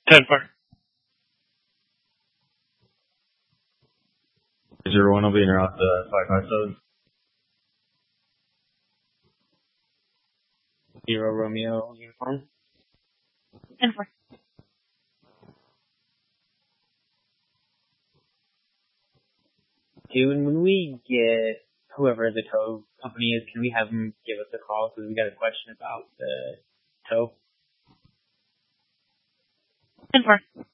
10-4. 0-1 will be in route 557. 0 Romeo uniform. 10-4. And when we get whoever the tow company is, can we have them give us a call because we got a question about the tow? 10-4.